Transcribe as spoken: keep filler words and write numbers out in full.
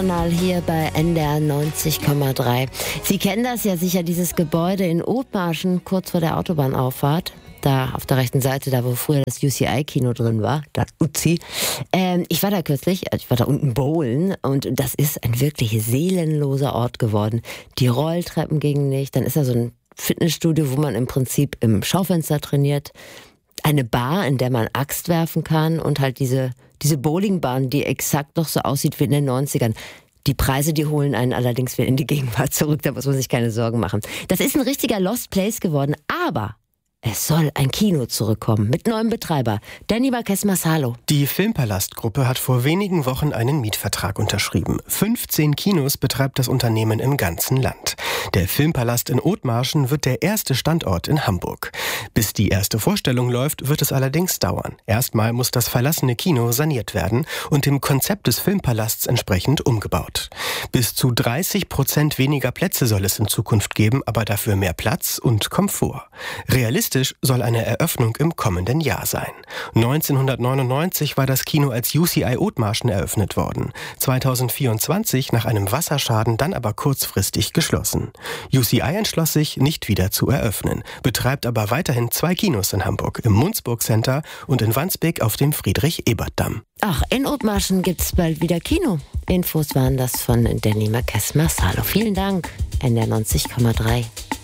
Hier bei N D R neunzig Komma drei. Sie kennen das ja sicher, dieses Gebäude in Othmarschen, kurz vor der Autobahnauffahrt. Da auf der rechten Seite, da wo früher das U C I-Kino drin war, das U C I. Ähm, ich war da kürzlich, ich war da unten bowlen und das ist ein wirklich seelenloser Ort geworden. Die Rolltreppen gingen nicht, dann ist da so ein Fitnessstudio, wo man im Prinzip im Schaufenster trainiert. Eine Bar, in der man Axt werfen kann und halt diese, diese Bowlingbahn, die exakt noch so aussieht wie in den neunzigern. Die Preise, die holen einen allerdings wieder in die Gegenwart zurück, da muss man sich keine Sorgen machen. Das ist ein richtiger Lost Place geworden, aber es soll ein Kino zurückkommen mit neuem Betreiber, Danny Marques Marsalo. Die Filmpalast-Gruppe hat vor wenigen Wochen einen Mietvertrag unterschrieben. fünfzehn Kinos betreibt das Unternehmen im ganzen Land. Der Filmpalast in Othmarschen wird der erste Standort in Hamburg. Bis die erste Vorstellung läuft, wird es allerdings dauern. Erstmal muss das verlassene Kino saniert werden und dem Konzept des Filmpalasts entsprechend umgebaut. Bis zu dreißig Prozent weniger Plätze soll es in Zukunft geben, aber dafür mehr Platz und Komfort. Realistisch soll eine Eröffnung im kommenden Jahr sein. neunzehnhundertneunundneunzig war das Kino als U C I Othmarschen eröffnet worden. zweitausendvierundzwanzig nach einem Wasserschaden dann aber kurzfristig geschlossen. U C I entschloss sich, nicht wieder zu eröffnen, betreibt aber weiterhin zwei Kinos in Hamburg, im Munzburg Center und in Wandsbek auf dem Friedrich-Ebert-Damm. Ach, in Othmarschen gibt's bald wieder Kino. Infos waren das von Danny Marques Marsalo. Vielen Dank, N D R neunzig Komma drei.